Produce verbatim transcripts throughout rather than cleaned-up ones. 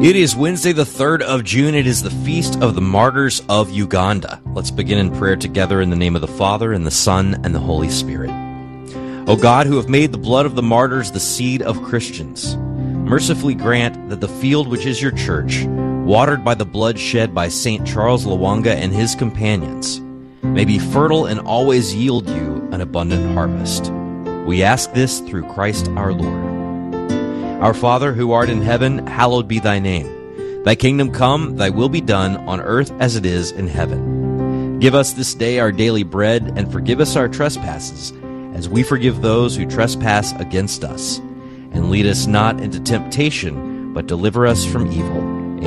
It is Wednesday, the third of June. It is the Feast of the Martyrs of Uganda. Let's begin in prayer together in the name of the Father, and the Son, and the Holy Spirit. O God, who have made the blood of the martyrs the seed of Christians, mercifully grant that the field which is your church, watered by the blood shed by Saint Charles Lwanga and his companions, may be fertile and always yield you an abundant harvest. We ask this through Christ our Lord. Our Father, who art in heaven, hallowed be thy name. Thy kingdom come, thy will be done, on earth as it is in heaven. Give us this day our daily bread, and forgive us our trespasses, as we forgive those who trespass against us. And lead us not into temptation, but deliver us from evil.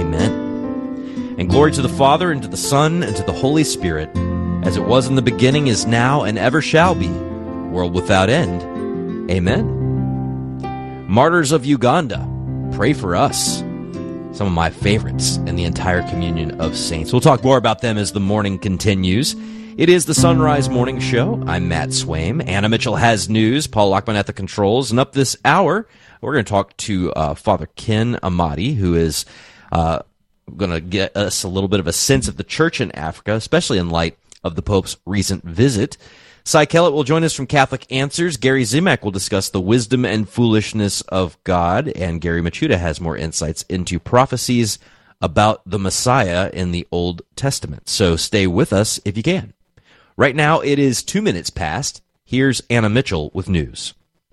Amen. And glory to the Father, and to the Son, and to the Holy Spirit, as it was in the beginning, is now, and ever shall be, world without end. Amen. Martyrs of Uganda, pray for us. Some of my favorites in the entire communion of saints. We'll talk more about them as the morning continues. It is the Sunrise Morning Show. I'm Matt Swaim. Anna Mitchell has news. Paul Lockman at the controls. And up this hour, we're going to talk to uh, Father Ken Amadi, who is uh, going to get us a little bit of a sense of the church in Africa, especially in light of the Pope's recent visit. Cy Kellett will join us from Catholic Answers. Gary Zimak will discuss the wisdom and foolishness of God. And Gary Machuda has more insights into prophecies about the Messiah in the Old Testament. So stay with us if you can. Right now, it is two minutes past. Here's Anna Mitchell with news.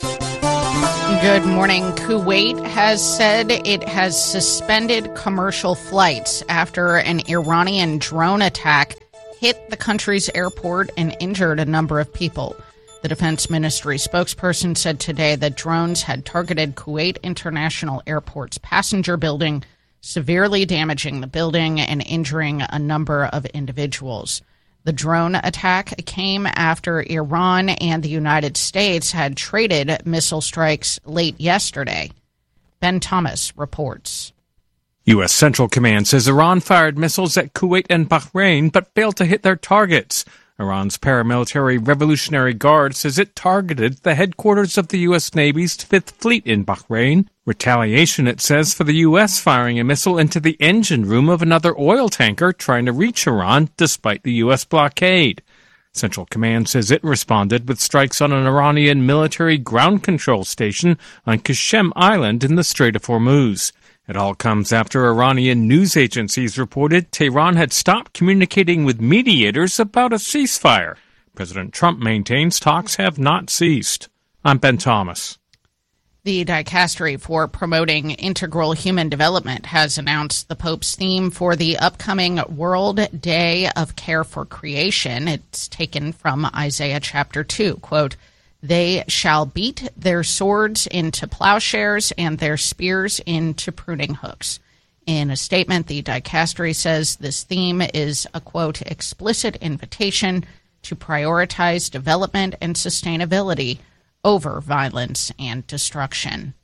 Good morning. Kuwait has said it has suspended commercial flights after an Iranian drone attack hit the country's airport and injured a number of people. The Defense Ministry spokesperson said today that drones had targeted Kuwait International Airport's passenger building, severely damaging the building and injuring a number of individuals. The drone attack came after Iran and the United States had traded missile strikes late yesterday. Ben Thomas reports. U S. Central Command says Iran fired missiles at Kuwait and Bahrain but failed to hit their targets. Iran's paramilitary Revolutionary Guard says it targeted the headquarters of the U S. Navy's Fifth Fleet in Bahrain. Retaliation, it says, for the U S firing a missile into the engine room of another oil tanker trying to reach Iran despite the U S blockade. Central Command says it responded with strikes on an Iranian military ground control station on Qashem Island in the Strait of Hormuz. It all comes after Iranian news agencies reported Tehran had stopped communicating with mediators about a ceasefire. President Trump maintains talks have not ceased. I'm Ben Thomas. The Dicastery for Promoting Integral Human Development has announced the Pope's theme for the upcoming World Day of Care for Creation. It's taken from Isaiah chapter two, quote, "They shall beat their swords into plowshares and their spears into pruning hooks." In a statement, the Dicastery says this theme is a, quote, "explicit invitation to prioritize development and sustainability over violence and destruction."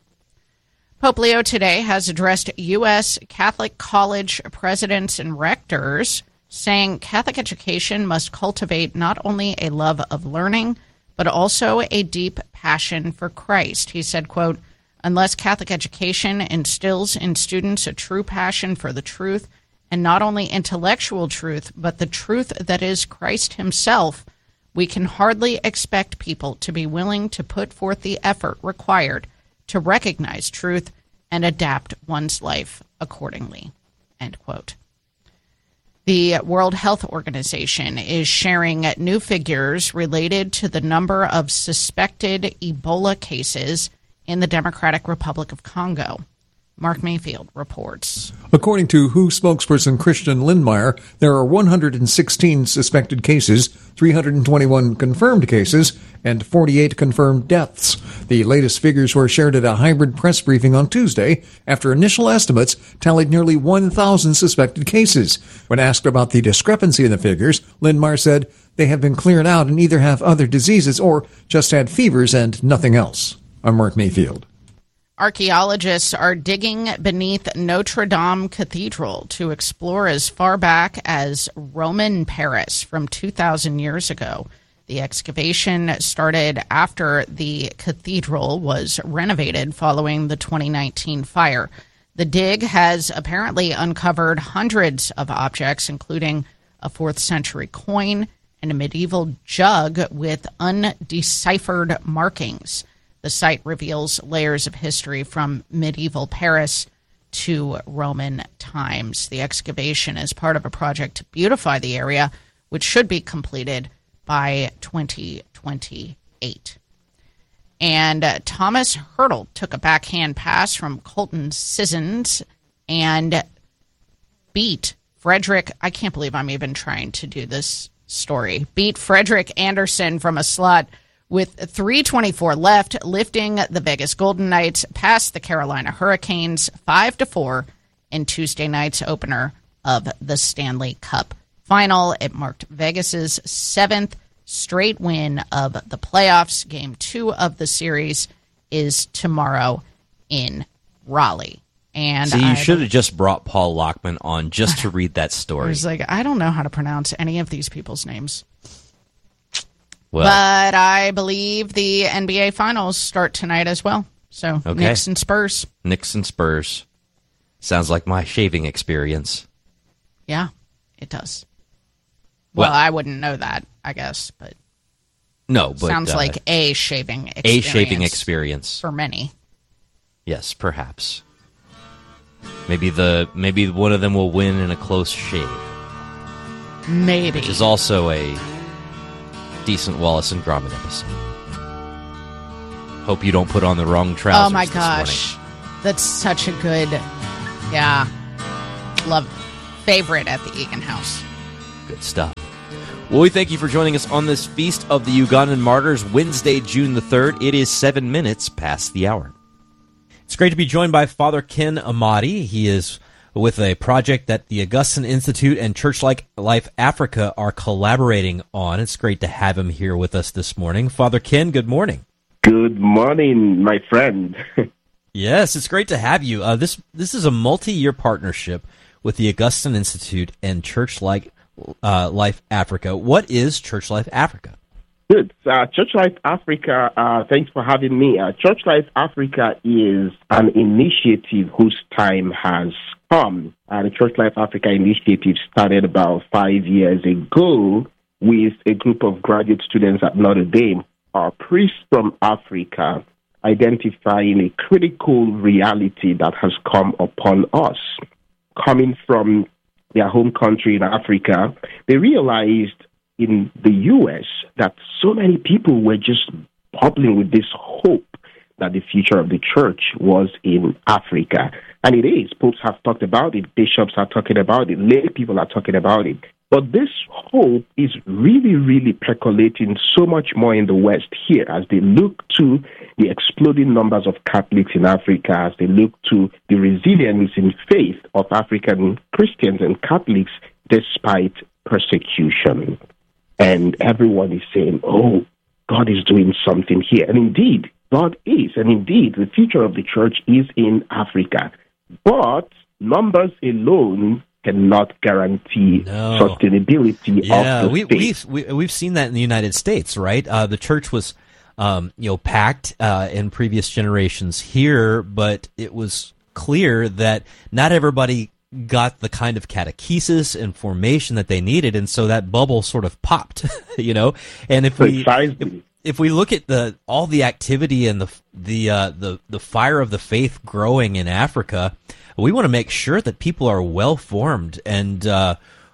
Pope Leo today has addressed U S Catholic college presidents and rectors, saying Catholic education must cultivate not only a love of learning, but also a deep passion for Christ. He said, quote, "Unless Catholic education instills in students a true passion for the truth, and not only intellectual truth, but the truth that is Christ himself, we can hardly expect people to be willing to put forth the effort required to recognize truth and adapt one's life accordingly," end quote. The World Health Organization is sharing new figures related to the number of suspected Ebola cases in the Democratic Republic of Congo. Mark Mayfield reports. According to W H O spokesperson Christian Lindmeier, there are one hundred sixteen suspected cases, three hundred twenty-one confirmed cases, and forty-eight confirmed deaths. The latest figures were shared at a hybrid press briefing on Tuesday after initial estimates tallied nearly one thousand suspected cases. When asked about the discrepancy in the figures, Lindmeier said they have been cleared out and either have other diseases or just had fevers and nothing else. I'm Mark Mayfield. Archaeologists are digging beneath Notre Dame Cathedral to explore as far back as Roman Paris from two thousand years ago. The excavation started after the cathedral was renovated following the twenty nineteen fire. The dig has apparently uncovered hundreds of objects, including a fourth century coin and a medieval jug with undeciphered markings. The site reveals layers of history from medieval Paris to Roman times. The excavation is part of a project to beautify the area, which should be completed by twenty twenty-eight. And uh, Thomas Hurdle took a backhand pass from Colton Sissons and beat Frederick. I can't believe I'm even trying to do this story. Beat Frederick Anderson from a slot with three twenty-four left, lifting the Vegas Golden Knights past the Carolina Hurricanes five to four in Tuesday night's opener of the Stanley Cup Final. It marked Vegas's seventh straight win of the playoffs. Game two of the series is tomorrow in Raleigh. And See, you I, should have just brought Paul Lockman on just to read that story. I was like, I don't know how to pronounce any of these people's names. Well, but I believe the N B A Finals start tonight as well. So, okay. Knicks and Spurs. Knicks and Spurs. Sounds like my shaving experience. Yeah, it does. Well, Well, I wouldn't know that, I guess, but No, but sounds uh, like a shaving experience. a shaving experience. For many. Yes, perhaps. Maybe the maybe one of them will win in a close shave, Maybe. which is also a decent Wallace and Gromit episode. Hope you don't put on the wrong trousers. Oh my this gosh. morning. That's such a good, yeah, love, favorite at the Egan House. Good stuff. Well, we thank you for joining us on this Feast of the Ugandan Martyrs, Wednesday, June the third. It is seven minutes past the hour. It's great to be joined by Father Ken Amadi. He is with a project that the Augustine Institute and Church Like Life Africa are collaborating on. It's great to have him here with us this morning. Father Ken, good morning. Good morning, my friend. Yes, it's great to have you. Uh, this this is a multi-year partnership with the Augustine Institute and Church Like uh, Life Africa. What is Church Life Africa? Good. Uh, Church Life Africa, uh, thanks for having me. Uh, Church Life Africa is an initiative whose time has come. Uh, the Church Life Africa initiative started about five years ago with a group of graduate students at Notre Dame, uh, priests from Africa, identifying a critical reality that has come upon us. Coming from their home country in Africa, they realized in the U S that so many people were just bubbling with this hope that the future of the church was in Africa. And it is. Popes have talked about it. Bishops are talking about it. Lay people are talking about it. But this hope is really, really percolating so much more in the West here as they look to the exploding numbers of Catholics in Africa, as they look to the resilience in faith of African Christians and Catholics despite persecution. And everyone is saying, oh, God is doing something here. And indeed, God is. And indeed, the future of the church is in Africa. But numbers alone cannot guarantee No. sustainability Yeah, of the we, faith. we've we, we've seen that in the United States, right? Uh, the church was, um, you know, packed uh, in previous generations here, but it was clear that not everybody got the kind of catechesis and formation that they needed, and so that bubble sort of popped, you know. And if we Precisely. if, if we look at the all the activity and the the uh, the the fire of the faith growing in Africa, we want to make sure that people are well formed and uh,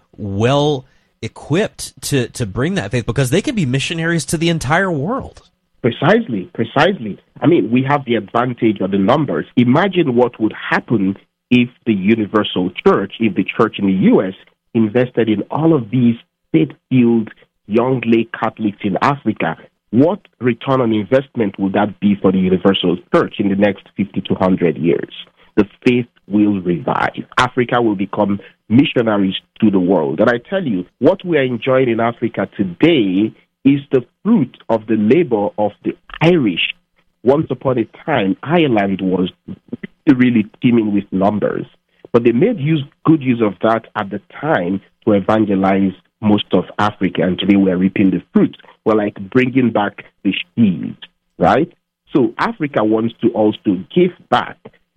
well equipped to to bring that faith, because they can be missionaries to the entire world. Precisely, precisely. I mean, we have the advantage of the numbers. Imagine what would happen if the universal church, if the church in the U S invested in all of these faith-filled young lay Catholics in Africa. What return on investment would that be for the universal church in the next fifty to one hundred years? The faith will revive. Africa will become missionaries to the world. And I tell you, what we are enjoying in Africa today is the fruit of the labor of the Irish. Once upon a time, Ireland was really teeming with numbers, but they made use good use of that at the time to evangelize most of Africa, and today we're reaping the fruit. We're like bringing back the sheaves, right? So Africa wants to also give back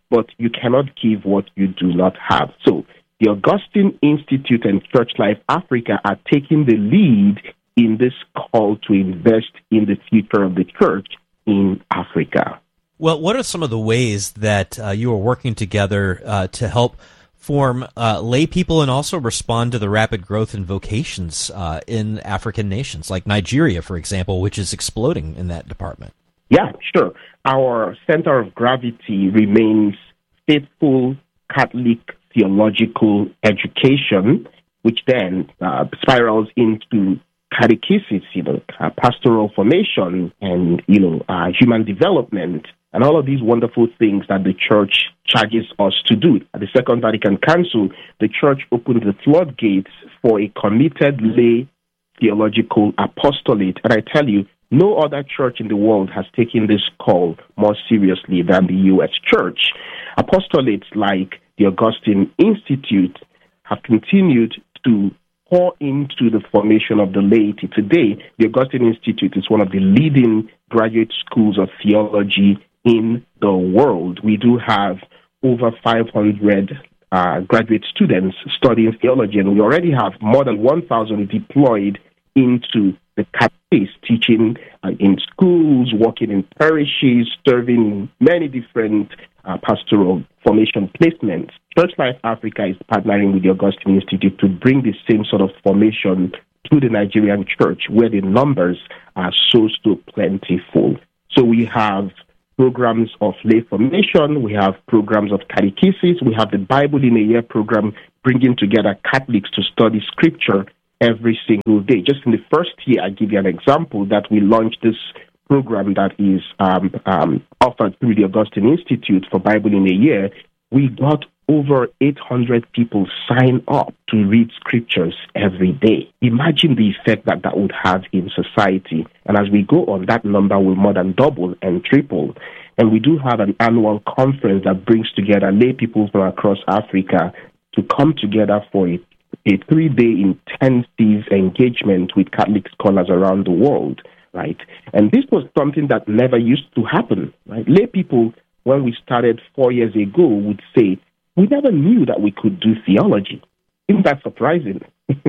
but you cannot give what you do not have. So the Augustine Institute and Church Life Africa are taking the lead in this call to invest in the future of the church in Africa. Well, what are some of the ways that uh, you are working together uh, to help form uh, lay people and also respond to the rapid growth in vocations uh, in African nations, like Nigeria, for example, which is exploding in that department? Yeah, sure. Our center of gravity remains faithful Catholic theological education, which then uh, spirals into catechesis, you know, uh, pastoral formation, and, you know, uh, human development, and all of these wonderful things that the church charges us to do. At the Second Vatican Council, the church opened the floodgates for a committed lay theological apostolate. And I tell you, no other church in the world has taken this call more seriously than the U S church. Apostolates like the Augustine Institute have continued to pour into the formation of the laity. Today, the Augustine Institute is one of the leading graduate schools of theology in the world. We do have over five hundred uh, graduate students studying theology, and we already have more than one thousand deployed into the catechesis, teaching uh, in schools, working in parishes, serving in many different uh, pastoral formation placements. Church Life Africa is partnering with the Augustine Institute to bring the same sort of formation to the Nigerian church, where the numbers are so, so plentiful. So we have programs of lay formation, we have programs of catechesis, we have the Bible in a Year program, bringing together Catholics to study Scripture every single day. Just in the first year, I give you an example that we launched this program that is um, um, offered through the Augustine Institute for Bible in a Year. We got over eight hundred people sign up to read scriptures every day. Imagine the effect that that would have in society. And as we go on, that number will more than double and triple. And we do have an annual conference that brings together lay people from across Africa to come together for a, a three-day intensive engagement with Catholic scholars around the world, right? And this was something that never used to happen, right? Lay people, when we started four years ago, would say, we never knew that we could do theology. Isn't that surprising?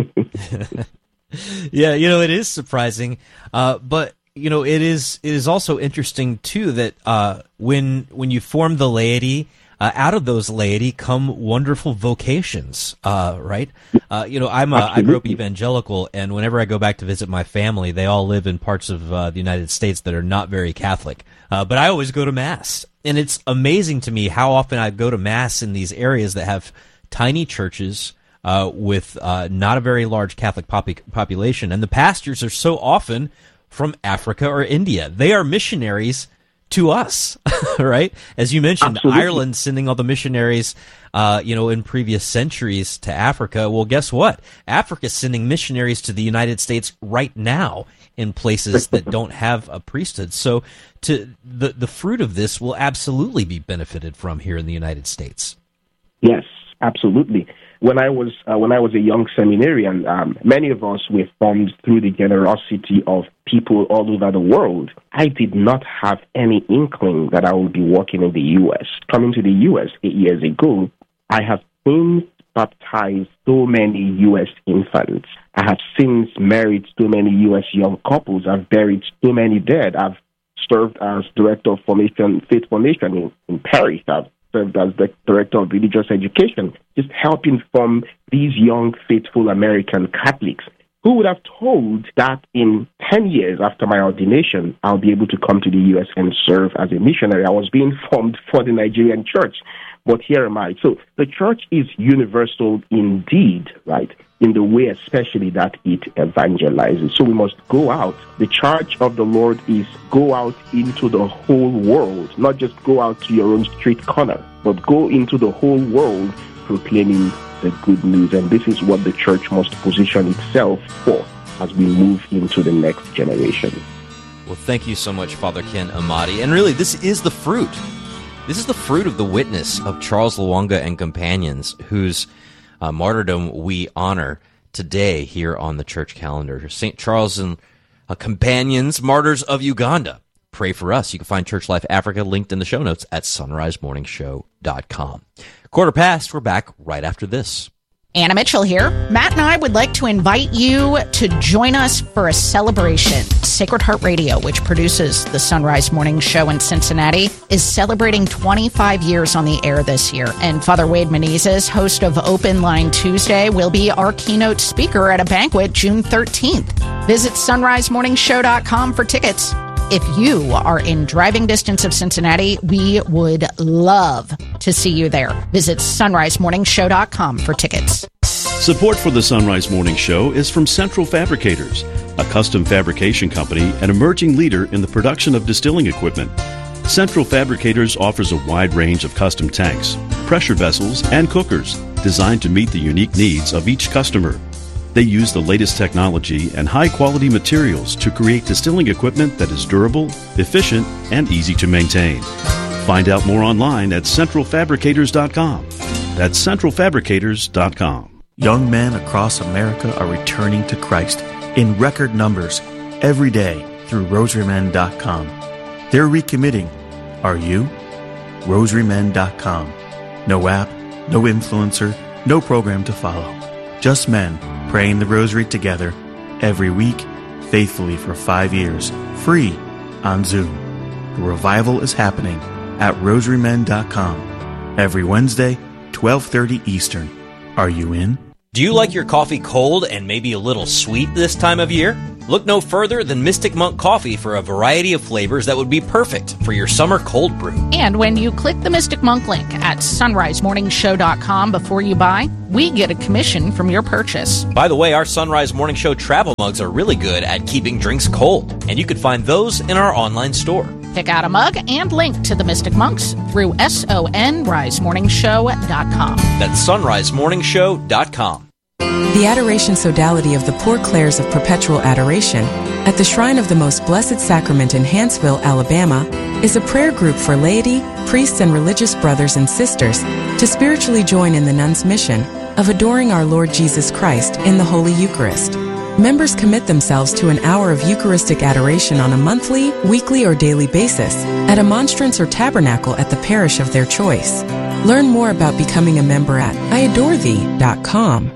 Yeah, you know, it is surprising. Uh, but, you know, it is it is also interesting, too, that uh, when when you form the laity, uh, out of those laity come wonderful vocations, uh, right? Uh, you know, I'm a, I grew up evangelical, and whenever I go back to visit my family, they all live in parts of uh, the United States that are not very Catholic. Uh, but I always go to Mass. And it's amazing to me how often I go to Mass in these areas that have tiny churches uh, with uh, not a very large Catholic pop- population. And the pastors are so often from Africa or India. They are missionaries to us, right? As you mentioned, Absolutely. Ireland sending all the missionaries, uh, you know, in previous centuries to Africa. Well, guess what? Africa's sending missionaries to the United States right now in places that don't have a priesthood. So to the the fruit of this will absolutely be benefited from here in the United States. Yes, absolutely. When I was uh, when I was a young seminarian, um, many of us were formed through the generosity of people all over the world. I did not have any inkling that I would be working in the U S. Coming to the U S eight years ago, I have since baptized so many U S infants. I have since married so many U S young couples. I've buried so many dead. I've served as director of formation, faith formation in, in Paris. I've served as the director of religious education, just helping form these young, faithful American Catholics. Who would have told that in ten years after my ordination, I'll be able to come to the U S and serve as a missionary? I was being formed for the Nigerian church, but here am I. So the church is universal indeed, right, in the way especially that it evangelizes. So we must go out. The charge of the Lord is go out into the whole world, not just go out to your own street corner, but go into the whole world proclaiming the good news. And this is what the church must position itself for as we move into the next generation. Well, thank you so much, Father Ken Amadi. And really, this is the fruit. This is the fruit of the witness of Charles Lwanga and companions, whose uh, martyrdom we honor today here on the church calendar. Saint Charles and uh, companions, martyrs of Uganda. pray for us. You can find Church Life Africa linked in the show notes at sunrise morning show dot com. Quarter past, we're back right after this. Anna Mitchell here. Matt and I would like to invite you to join us for a celebration. Sacred Heart Radio, which produces the Sunrise Morning Show in Cincinnati, is celebrating twenty-five years on the air this year. And Father Wade Menezes, host of Open Line Tuesday, will be our keynote speaker at a banquet June thirteenth. Visit sunrise morning show dot com for tickets. If you are in driving distance of Cincinnati, we would love to see you there. Visit sunrise morning show dot com for tickets. Support for the Sunrise Morning Show is from Central Fabricators, a custom fabrication company and emerging leader in the production of distilling equipment. Central Fabricators offers a wide range of custom tanks, pressure vessels, and cookers designed to meet the unique needs of each customer. They use the latest technology and high-quality materials to create distilling equipment that is durable, efficient, and easy to maintain. Find out more online at central fabricators dot com. That's central fabricators dot com. Young men across America are returning to Christ in record numbers every day through rosary men dot com. They're recommitting. Are you? rosary men dot com. No app, no influencer, no program to follow. Just men praying the rosary together every week, faithfully for five years, free on Zoom. The revival is happening at rosary men dot com every Wednesday, twelve thirty Eastern. Are you in? Do you like your coffee cold and maybe a little sweet this time of year? Look no further than Mystic Monk Coffee for a variety of flavors that would be perfect for your summer cold brew. And when you click the Mystic Monk link at sunrise morning show dot com before you buy, we get a commission from your purchase. By the way, our Sunrise Morning Show travel mugs are really good at keeping drinks cold, and you can find those in our online store. Pick out a mug and link to the Mystic Monks through sunrise morning show dot com. That's sunrise morning show dot com. The Adoration Sodality of the Poor Clares of Perpetual Adoration at the Shrine of the Most Blessed Sacrament in Hanceville, Alabama, is a prayer group for laity, priests, and religious brothers and sisters to spiritually join in the nuns' mission of adoring our Lord Jesus Christ in the Holy Eucharist. Members commit themselves to an hour of Eucharistic adoration on a monthly, weekly, or daily basis at a monstrance or tabernacle at the parish of their choice. Learn more about becoming a member at I adore thee dot com.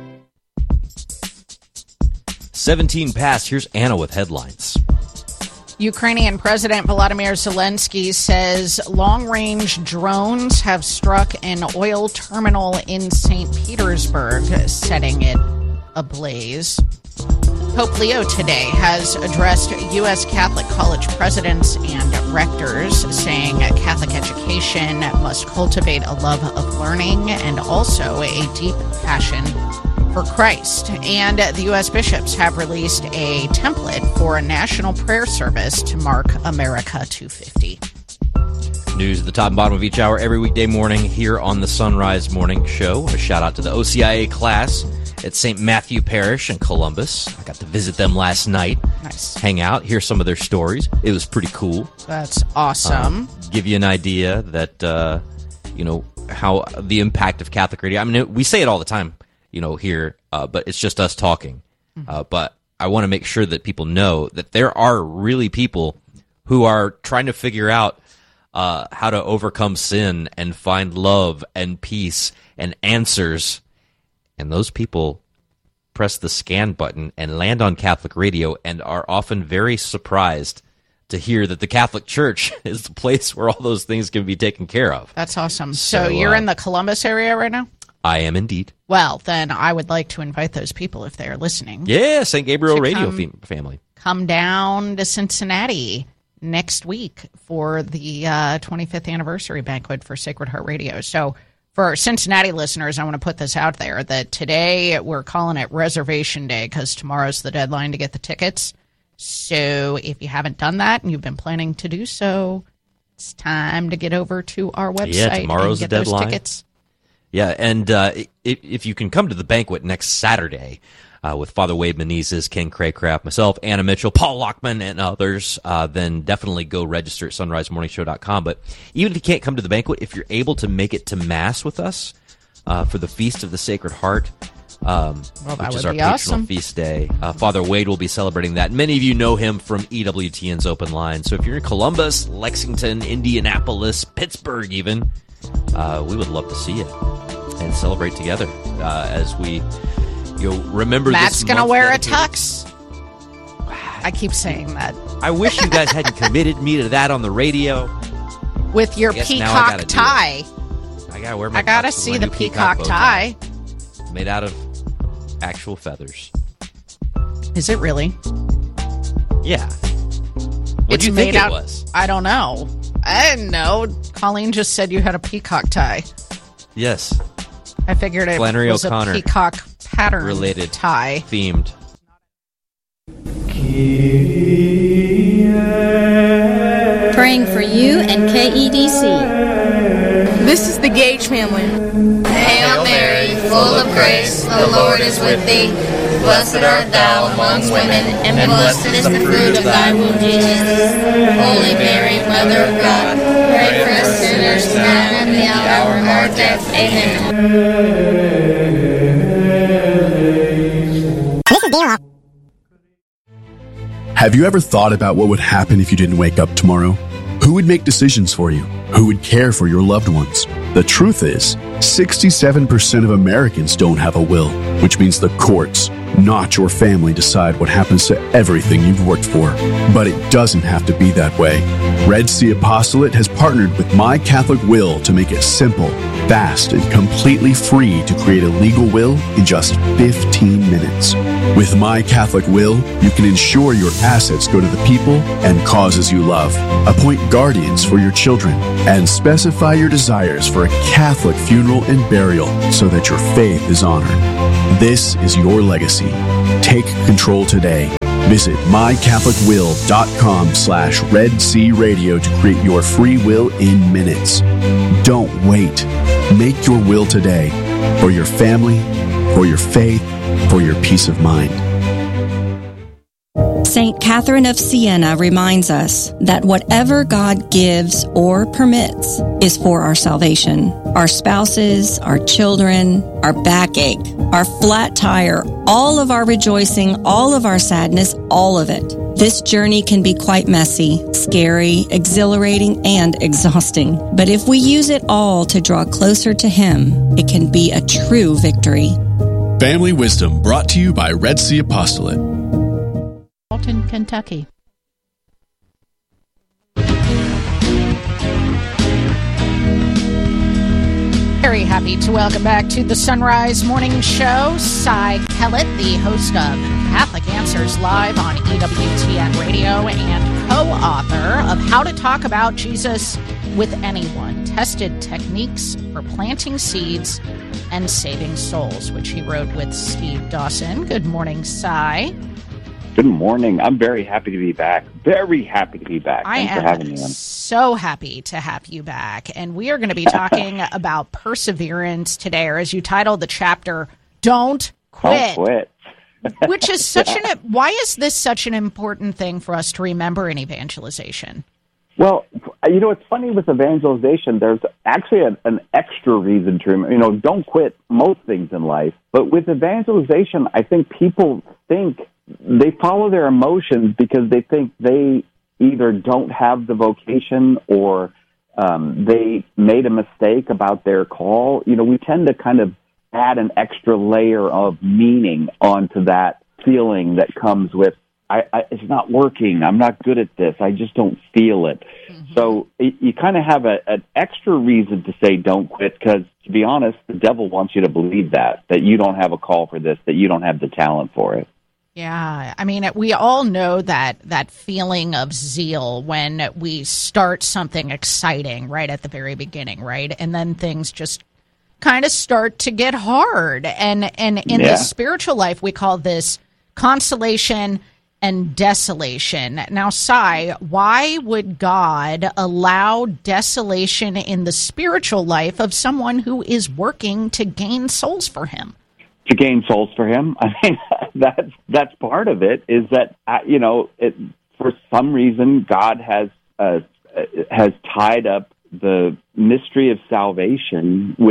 seventeen past, here's Anna with headlines. Ukrainian President Volodymyr Zelensky says long-range drones have struck an oil terminal in Saint Petersburg, setting it ablaze. Pope Leo today has addressed U S Catholic college presidents and rectors, saying Catholic education must cultivate a love of learning and also a deep passion for Christ. And the U S bishops have released a template for a national prayer service to mark America two fifty. News at the top and bottom of each hour every weekday morning here on the Sunrise Morning Show. A shout out to the O C I A class at Saint Matthew Parish in Columbus. I got to visit them last night. Nice. Hang out, hear some of their stories. It was pretty cool. That's awesome. Um, give you an idea that, uh, you know, how the impact of Catholic radio. I mean, we say it all the time, you know, here, uh, but it's just us talking. Mm-hmm. Uh, but I want to make sure that people know that there are really people who are trying to figure out uh, how to overcome sin and find love and peace and answers. And those people press the scan button and land on Catholic radio and are often very surprised to hear that the Catholic Church is the place where all those things can be taken care of. That's awesome. So, So, you're uh, in the Columbus area right now? I am indeed. Well, then I would like to invite those people, if they are listening, Yeah, Saint Gabriel To Radio come- fam- family. come down to Cincinnati next week for the uh, twenty-fifth anniversary banquet for Sacred Heart Radio. So for our Cincinnati listeners, I want to put this out there that today we're calling it Reservation Day because tomorrow's the deadline to get the tickets. So if you haven't done that and you've been planning to do so, it's time to get over to our website Yeah, tomorrow's and the get those deadline. tickets. Yeah, and uh, if, if you can come to the banquet next Saturday uh, with Father Wade Menezes, Ken Craycraft, myself, Anna Mitchell, Paul Lockman, and others, uh, then definitely go register at sunrise morning show dot com. But even if you can't come to the banquet, if you're able to make it to Mass with us uh, for the Feast of the Sacred Heart, um, Well, that which is would our be patronal awesome. feast day. Uh, Father Wade will be celebrating that. Many of you know him from E W T N's Open Line. So if you're in Columbus, Lexington, Indianapolis, Pittsburgh even, uh, we would love to see you and celebrate together uh, as we you know, remember Matt's this going to month wear a dedicated- tux. I keep saying that. I wish you guys hadn't committed me to that on the radio. With your I guess now I peacock gotta do tie. I gotta wear my I gotta tux with see my the new peacock bow tie. made out of actual feathers. Is it really? Yeah. What It's do you made think out. it was? I don't know. I didn't know. Colleen just said you had a peacock tie. Yes, I figured it Flannery was O'Connor a peacock pattern related tie. themed. Praying for you and K E D C. This is the Gage family. Hail Mary, full of grace, the Lord is with thee. Blessed art thou amongst women, and blessed is the fruit of thy womb, Jesus. Holy Mary, Mother of God, pray for us sinners now and at the hour of our death. Amen. Have you ever thought about what would happen if you didn't wake up tomorrow? Who would make decisions for you? Who would care for your loved ones? The truth is, sixty-seven percent of Americans don't have a will, which means the courts, not your family, decide what happens to everything you've worked for. But it doesn't have to be that way. Red Sea Apostolate has partnered with My Catholic Will to make it simple, fast, and completely free to create a legal will in just fifteen minutes. With My Catholic Will, you can ensure your assets go to the people and causes you love, appoint guardians for your children, and specify your desires for a Catholic funeral and burial so that your faith is honored. This is your legacy. Take control today. Visit my catholic will dot com slash Red Sea Radio to create your free will in minutes. Don't wait. Make your will today for your family, for your faith, for your peace of mind. Saint Catherine of Siena reminds us that whatever God gives or permits is for our salvation. Our spouses, our children, our backache, our flat tire, all of our rejoicing, all of our sadness, all of it. This journey can be quite messy, scary, exhilarating, and exhausting. But if we use it all to draw closer to Him, it can be a true victory. Family Wisdom brought to you by Red Sea Apostolate. Alton, Kentucky. Very happy to welcome back to the Sunrise Morning Show, Cy Kellett, the host of Catholic Answers Live on E W T N Radio and co-author of How to Talk About Jesus with Anyone, Tested Techniques for Planting Seeds and Saving Souls, which he wrote with Steve Dawson. Good morning, Cy. Good morning. I'm very happy to be back. Very happy to be back. I Thanks am for having me on. so happy to have you back. And we are going to be talking about perseverance today, or as you titled the chapter, Don't Quit. Don't quit. Which is such an, why is this such an important thing for us to remember in evangelization? Well, you know, it's funny with evangelization, there's actually an, an extra reason to remember. You know, don't quit most things in life. But with evangelization, I think people think they follow their emotions because they think they either don't have the vocation or um, they made a mistake about their call. You know, we tend to kind of add an extra layer of meaning onto that feeling that comes with, I, I, it's not working, I'm not good at this, I just don't feel it. Mm-hmm. So it, you kind of have a, an extra reason to say don't quit because, to be honest, the devil wants you to believe that, that you don't have a call for this, that you don't have the talent for it. Yeah, I mean, we all know that that feeling of zeal when we start something exciting right at the very beginning, right? And then things just kind of start to get hard. And and in yeah. the spiritual life, we call this consolation and desolation. Now, Cy, why would God allow desolation in the spiritual life of someone who is working to gain souls for Him? To gain souls for Him. I mean, that's that's part of it. Is that uh, you know, it, for some reason, God has uh, has tied up the mystery of salvation with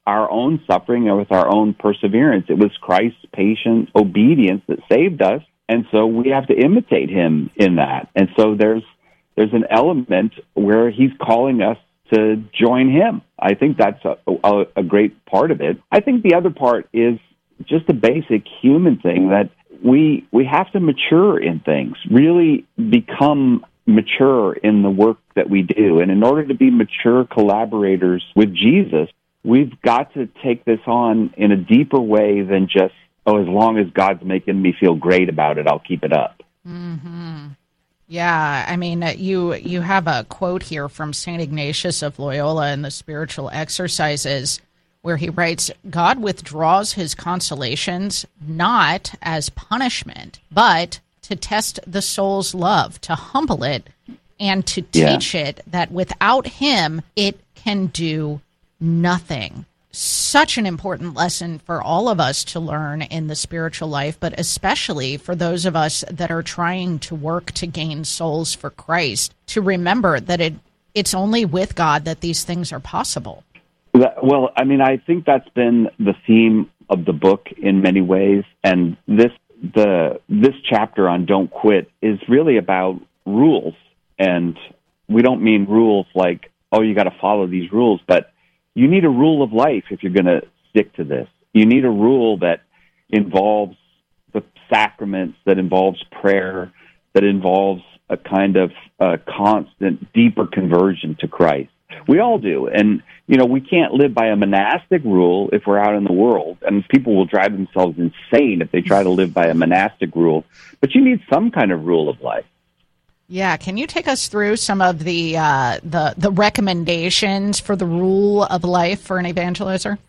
our own suffering and with our own perseverance. It was Christ's patient obedience that saved us, and so we have to imitate him in that. And so there's there's an element where he's calling us to join him. I think that's a, a, a great part of it. I think the other part is just a basic human thing that we we have to mature in things, really become mature in the work that we do. And in order to be mature collaborators with Jesus, we've got to take this on in a deeper way than just, oh, as long as God's making me feel great about it, I'll keep it up. Mm-hmm. Yeah, I mean, uh, you you have a quote here from Saint Ignatius of Loyola in the Spiritual Exercises, where he writes, God withdraws his consolations not as punishment, but to test the soul's love, to humble it, and to teach yeah. it that without him, it can do nothing. Such an important lesson for all of us to learn in the spiritual life, but especially for those of us that are trying to work to gain souls for Christ, to remember that it it's only with God that these things are possible. Well, I mean, I think that's been the theme of the book in many ways, and this the this chapter on Don't Quit is really about rules, and we don't mean rules like, oh, you got to follow these rules, but you need a rule of life if you're going to stick to this. You need a rule that involves the sacraments, that involves prayer, that involves a kind of uh, constant, deeper conversion to Christ. We all do. And, you know, we can't live by a monastic rule if we're out in the world. And people will drive themselves insane if they try to live by a monastic rule. But you need some kind of rule of life. Yeah, can you take us through some of the uh, the the recommendations for the rule of life for an evangelizer?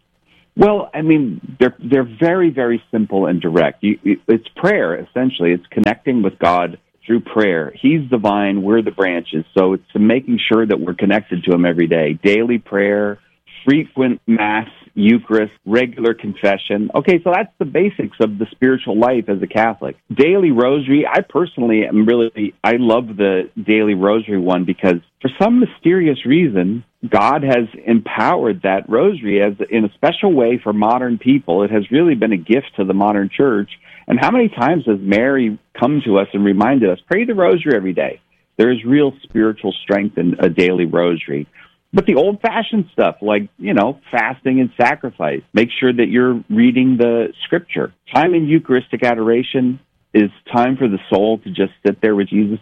Well, I mean, they're they're very, very simple and direct. You, it's prayer, essentially. It's connecting with God through prayer. He's the vine, we're the branches. So it's making sure that we're connected to him every day. Daily prayer, frequent Mass, Eucharist, regular confession. Okay, so that's the basics of the spiritual life as a Catholic. Daily rosary, I personally am really, I love the daily rosary one because for some mysterious reason, God has empowered that rosary as in a special way for modern people. It has really been a gift to the modern church. And how many times has Mary come to us and reminded us, pray the rosary every day? There is real spiritual strength in a daily rosary. But the old-fashioned stuff, like, you know, fasting and sacrifice, make sure that you're reading the Scripture. Time in Eucharistic adoration is time for the soul to just sit there with Jesus.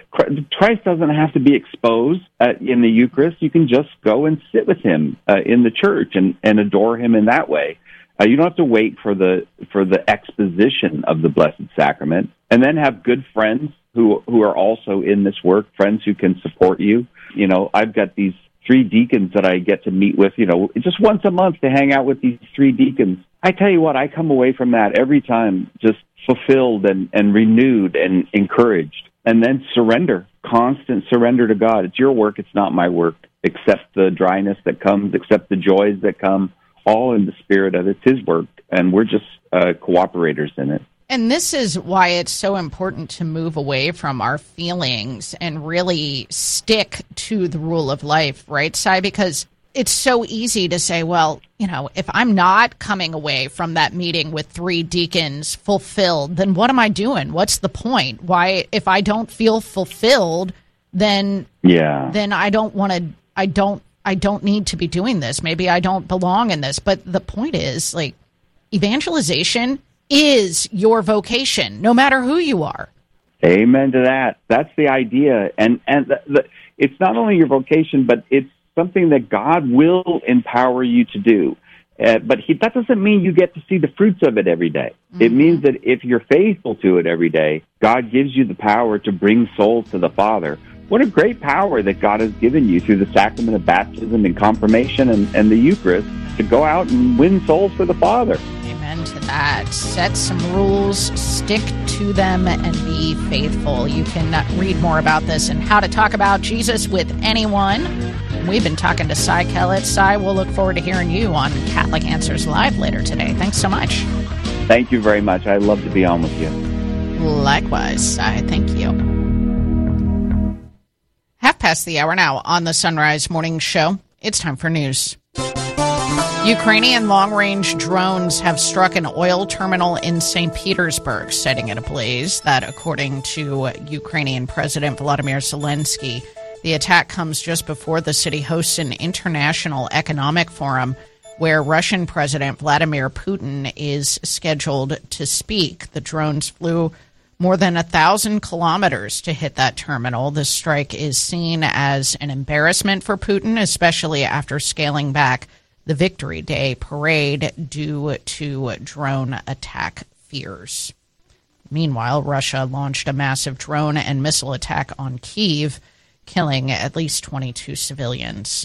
Christ doesn't have to be exposed uh, in the Eucharist. You can just go and sit with him uh, in the church and, and adore him in that way. Uh, you don't have to wait for the for the exposition of the Blessed Sacrament. And then have good friends who who are also in this work, friends who can support you. You know, I've got these three deacons that I get to meet with, you know, just once a month to hang out with these three deacons. I tell you what, I come away from that every time just fulfilled and, and renewed and encouraged. And then surrender, constant surrender to God. It's your work, it's not my work. Accept the dryness that comes, accept the joys that come, all in the spirit of it's his work. And we're just uh, cooperators in it. And this is why it's so important to move away from our feelings and really stick to the rule of life, right, Si? Because it's so easy to say, well, you know, if I'm not coming away from that meeting with three deacons fulfilled, then what am I doing? What's the point? Why, if I don't feel fulfilled, then yeah, then I don't want to, I don't, I don't need to be doing this. Maybe I don't belong in this. But the point is, like, evangelization is your vocation, no matter who you are. Amen to that. That's the idea. And and the, the, it's not only your vocation, but it's something that God will empower you to do. Uh, but he, that doesn't mean you get to see the fruits of it every day. Mm-hmm. It means that if you're faithful to it every day, God gives you the power to bring souls to the Father. What a great power that God has given you through the sacrament of baptism and confirmation and, and the Eucharist to go out and win souls for the Father. Amen to that. Set some rules, stick to them, and be faithful. You can read more about this and how to talk about Jesus with anyone. We've been talking to Si Kellett. Si, we'll look forward to hearing you on Catholic Answers Live later today. Thanks so much. Thank you very much. I'd love to be on with you. Likewise, Si. Thank you. Half past the hour now on the Sunrise Morning Show. It's time for news. Ukrainian long-range drones have struck an oil terminal in Saint Petersburg, setting it ablaze. That, according to Ukrainian President Volodymyr Zelensky. The attack comes just before the city hosts an international economic forum where Russian President Vladimir Putin is scheduled to speak. The drones flew more than a thousand kilometers to hit that terminal. The strike is seen as an embarrassment for Putin, especially after scaling back the Victory Day parade due to drone attack fears. Meanwhile, Russia launched a massive drone and missile attack on Kyiv, killing at least twenty-two civilians.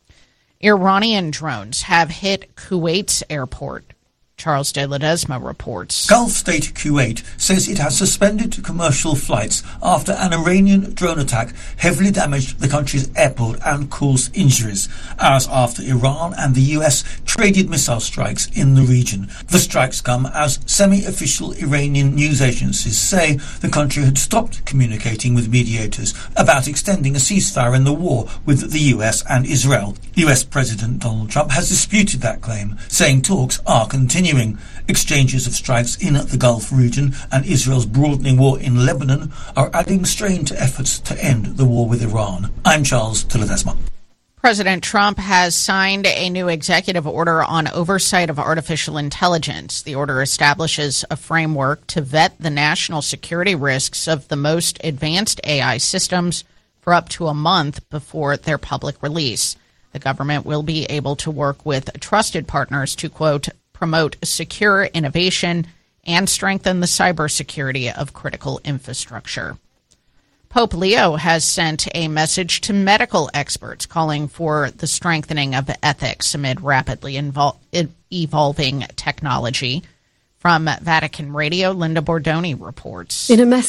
Iranian drones have hit Kuwait's airport. Charles de Ledesma reports. Gulf state Kuwait says it has suspended commercial flights after an Iranian drone attack heavily damaged the country's airport and caused injuries, hours after Iran and the U S traded missile strikes in the region. The strikes come as semi-official Iranian news agencies say the country had stopped communicating with mediators about extending a ceasefire in the war with the U S and Israel. U S President Donald Trump has disputed that claim, saying talks are continuing. Exchanges of strikes in the Gulf region and Israel's broadening war in Lebanon are adding strain to efforts to end the war with Iran. I'm Charles de Ledesma. President Trump has signed a new executive order on oversight of artificial intelligence. The order establishes a framework to vet the national security risks of the most advanced A I systems for up to a month before their public release. The government will be able to work with trusted partners to, quote, promote secure innovation and strengthen the cybersecurity of critical infrastructure. Pope Leo has sent a message to medical experts calling for the strengthening of ethics amid rapidly invol- evolving technology. From Vatican Radio, Linda Bordoni reports. In a message